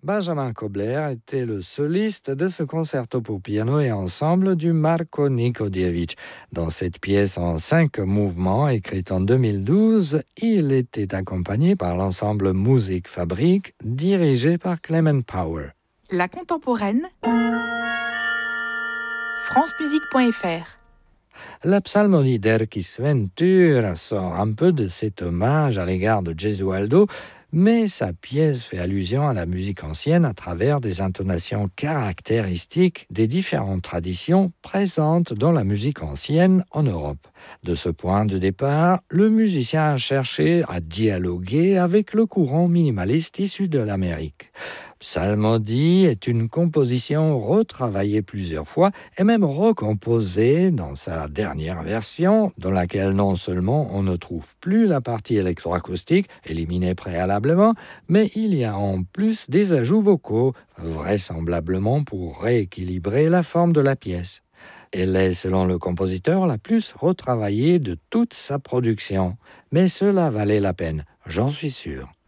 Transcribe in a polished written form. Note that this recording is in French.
Benjamin Kobler était le soliste de ce concerto pour piano et ensemble du Marko Nikodievich. Dans cette pièce en 5 mouvements, écrite en 2012, il était accompagné par l'ensemble Musique Fabrique, dirigé par Clement Power. La contemporaine, francemusique.fr. La psalmodie d'Erkis Ventura sort un peu de cet hommage à l'égard de Gesualdo, mais sa pièce fait allusion à la musique ancienne à travers des intonations caractéristiques des différentes traditions présentes dans la musique ancienne en Europe. De ce point de départ, le musicien a cherché à dialoguer avec le courant minimaliste issu de l'Amérique. Psalmodie est une composition retravaillée plusieurs fois et même recomposée dans sa dernière version, dans laquelle non seulement on ne trouve plus la partie électroacoustique éliminée préalablement, mais il y a en plus des ajouts vocaux, vraisemblablement pour rééquilibrer la forme de la pièce. Elle est, selon le compositeur, la plus retravaillée de toute sa production, mais cela valait la peine, j'en suis sûr.